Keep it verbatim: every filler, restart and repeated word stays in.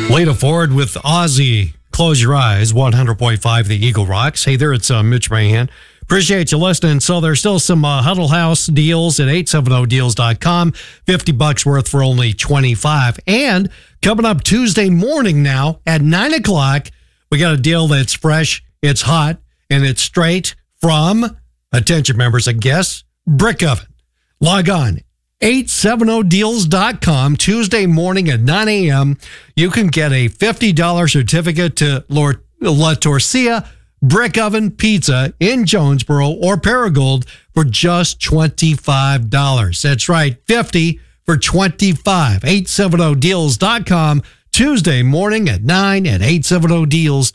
Leda Ford with Ozzy. Close your eyes. one hundred point five The Eagle Rocks. Hey there, it's uh, Mitch Mahan. Appreciate you listening. So there's still some uh, Huddle House deals at eight seventy deals dot com. fifty bucks worth for only twenty-five. And coming up Tuesday morning now at nine o'clock, we got a deal that's fresh, it's hot, and it's straight from, attention members and guests, Brick Oven. Log on. eight seventy deals dot com. Tuesday morning at nine a.m. You can get a fifty dollars certificate to La Torcilla Brick Oven Pizza in Jonesboro or Paragould for just twenty-five dollars. That's right, fifty for twenty-five. eight seventy deals dot com. Tuesday morning at nine at eight seventy deals.